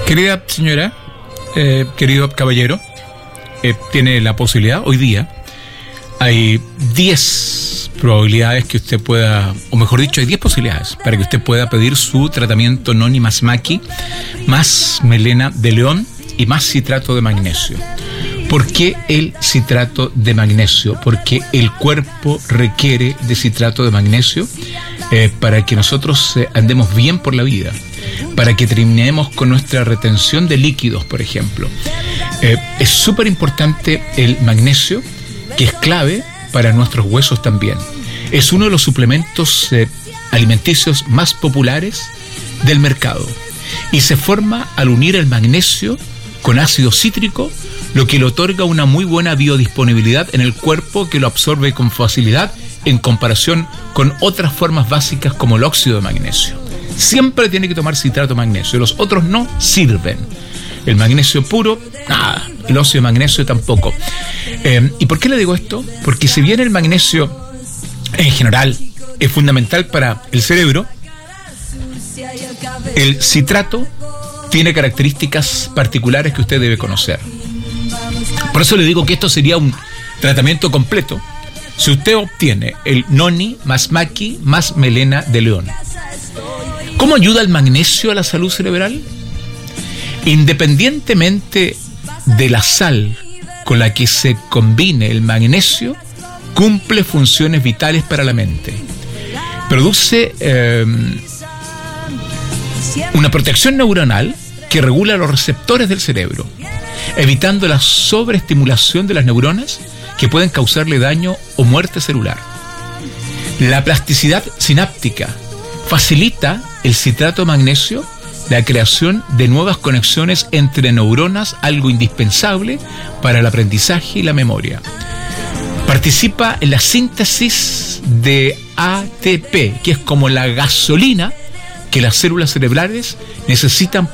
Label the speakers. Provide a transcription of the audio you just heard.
Speaker 1: Querida señora, querido caballero, tiene la posibilidad, hoy día, hay 10 probabilidades que usted pueda, o mejor dicho, hay 10 posibilidades para que usted pueda pedir su tratamiento Noni más Maqui, más melena de león y más citrato de magnesio. ¿Por qué el citrato de magnesio? Porque el cuerpo requiere de citrato de magnesio para que nosotros andemos bien por la vida, para que terminemos con nuestra retención de líquidos, por ejemplo. Es súper importante el magnesio, que es clave para nuestros huesos también. Es uno de los suplementos alimenticios más populares del mercado y se forma al unir el magnesio con ácido cítrico, lo que le otorga una muy buena biodisponibilidad en el cuerpo, que lo absorbe con facilidad en comparación con otras formas básicas como el óxido de magnesio. Siempre tiene que tomar citrato de magnesio, los otros no sirven. El magnesio puro, nada. El óxido de magnesio tampoco. ¿Y por qué le digo esto? Porque si bien el magnesio en general es fundamental para el cerebro, el citrato tiene características particulares que usted debe conocer. Por eso le digo que esto sería un tratamiento completo si usted obtiene el Noni más Maqui más melena de león. ¿Cómo ayuda el magnesio a la salud cerebral? Independientemente de la sal con la que se combine el magnesio, cumple funciones vitales para la mente. Produce una protección neuronal que regula los receptores del cerebro, evitando la sobreestimulación de las neuronas que pueden causarle daño o muerte celular. La plasticidad sináptica facilita el citrato de magnesio la creación de nuevas conexiones entre neuronas, algo indispensable para el aprendizaje y la memoria. Participa en la síntesis de ATP, que es como la gasolina que las células cerebrales necesitan